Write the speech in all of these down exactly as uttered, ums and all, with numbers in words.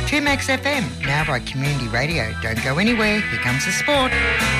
two Max F M, now by Community Radio. Don't go anywhere, here comes the sport.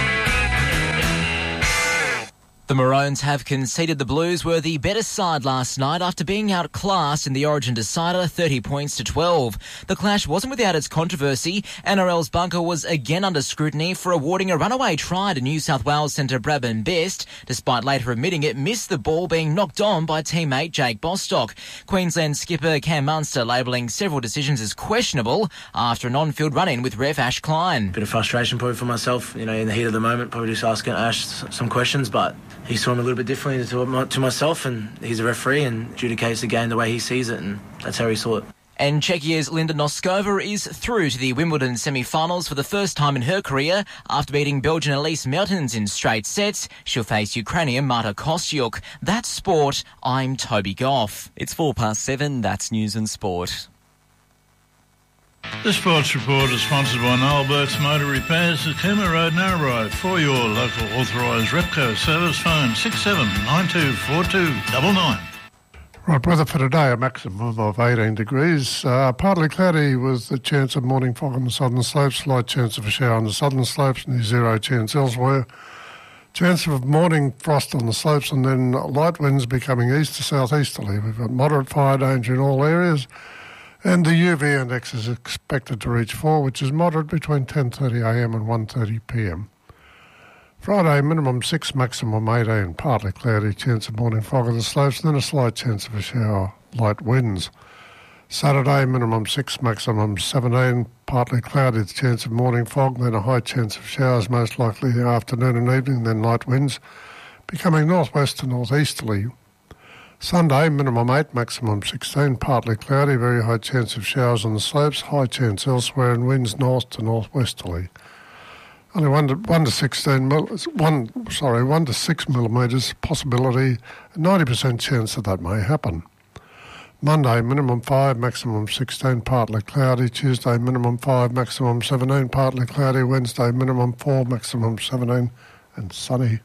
The Maroons have conceded the Blues were the better side last night after being outclassed in the Origin decider thirty points to twelve. The clash wasn't without its controversy. N R L's bunker was again under scrutiny for awarding a runaway try to New South Wales centre Bradman Best, despite later admitting it missed the ball being knocked on by teammate Jake Bostock. Queensland skipper Cam Munster labelling several decisions as questionable after an on-field run-in with ref Ash Klein. Bit of frustration probably for myself, you know, in the heat of the moment, probably just asking Ash some questions, but he saw him a little bit differently to, to myself, and he's a referee and adjudicates the game the way he sees it, and that's how he saw it. And Czechia's Linda Noskova is through to the Wimbledon semi-finals for the first time in her career after beating Belgian Elise Mertens in straight sets. She'll face Ukrainian Marta Kostyuk. That's sport. I'm Toby Goff. It's four past seven. That's news and sport. The Sports Report is sponsored by Noel Burke's Motor Repairs at Cooma Road, Narrabri. For your local authorised Repco service, phone six seven nine two four two nine nine. Right, weather for today, a maximum of eighteen degrees. Uh, partly cloudy with the chance of morning fog on the southern slopes, slight chance of a shower on the southern slopes, near zero chance elsewhere. Chance of morning frost on the slopes and then light winds becoming east to southeasterly. We've got moderate fire danger in all areas. And the U V index is expected to reach four, which is moderate between ten thirty a m and one thirty p m. Friday, minimum six, maximum eighteen, partly cloudy, chance of morning fog on the slopes, and then a slight chance of a shower, light winds. Saturday, minimum six, maximum seventeen, partly cloudy, chance of morning fog, then a high chance of showers, most likely the afternoon and evening, then light winds, becoming northwest to northeasterly. Sunday, minimum eight, maximum sixteen, partly cloudy, very high chance of showers on the slopes, high chance elsewhere, and winds north to northwesterly. Only one to, one to sixteen mil, one sorry, one to six millimetres possibility, a ninety percent chance that that may happen. Monday, minimum five, maximum sixteen, partly cloudy. Tuesday, minimum five, maximum seventeen, partly cloudy. Wednesday, minimum four, maximum seventeen, and sunny.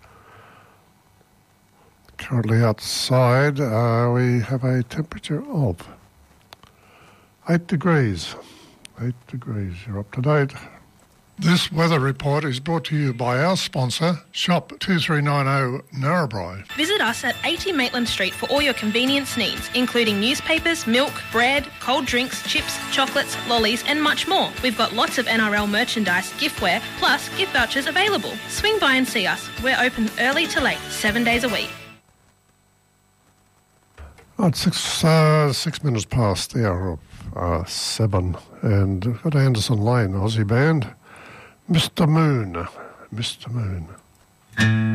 Currently outside, uh, we have a temperature of eight degrees. Eight degrees. You're up to date. This weather report is brought to you by our sponsor, Shop two three nine zero Narrabri. Visit us at eighty Maitland Street for all your convenience needs, including newspapers, milk, bread, cold drinks, chips, chocolates, lollies and much more. We've got lots of N R L merchandise, giftware, plus gift vouchers available. Swing by and see us. We're open early to late, seven days a week. Oh, it's six, uh, six minutes past the hour of uh, seven, and we've got Anderson Lane, Aussie band. Mister Moon, Mister Moon.